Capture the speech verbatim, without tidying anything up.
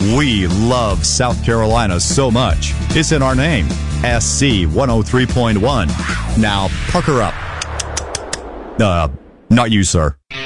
We love South Carolina so much. It's in our name. S C one oh three point one. Now, pucker up. Uh, not you, sir.